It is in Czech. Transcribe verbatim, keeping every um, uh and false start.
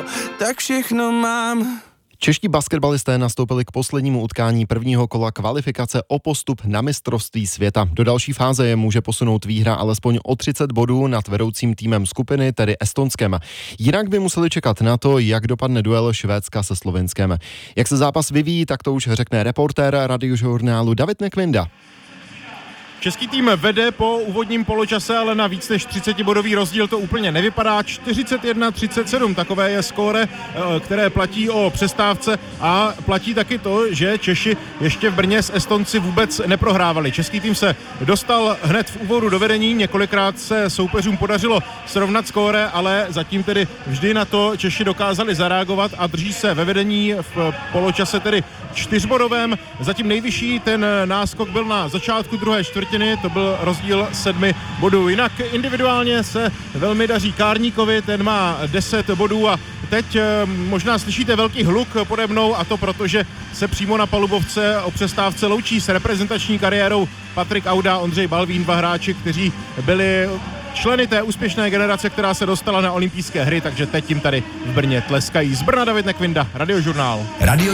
tak všechno mám. Čeští basketbalisté nastoupili k poslednímu utkání prvního kola kvalifikace o postup na mistrovství světa. Do další fáze je může posunout výhra alespoň o třicet bodů nad vedoucím týmem skupiny, tedy Estonskem. Jinak by museli čekat na to, jak dopadne duel Švédska se Slovinskem. Jak se zápas vyvíjí, tak to už řekne reportér Radiožurnálu David Nekvinda. Český tým vede po úvodním poločase, ale na víc než třicetibodový rozdíl to úplně nevypadá. čtyřicet jedna třicet sedm, takové je skóre, které platí o přestávce, a platí taky to, že Češi ještě v Brně s Estonci vůbec neprohrávali. Český tým se dostal hned v úvodu do vedení, několikrát se soupeřům podařilo srovnat skóre, ale zatím tedy vždy na to Češi dokázali zareagovat a drží se ve vedení v poločase tedy čtyřbodovém. Zatím nejvyšší ten náskok byl na začátku druhé čtvrtiny, to byl rozdíl sedmi bodů. Jinak individuálně se velmi daří Kárníkovi, ten má deset bodů a teď možná slyšíte velký hluk pode mnou, a to proto, že se přímo na palubovce o přestávce loučí s reprezentační kariérou Patrik Auda, Ondřej Balvín, dva hráči, kteří byli členy té úspěšné generace, která se dostala na olympijské hry, takže teď jim tady v Brně tleskají. Z Brna David Nekvinda, Radiožurnál. Radio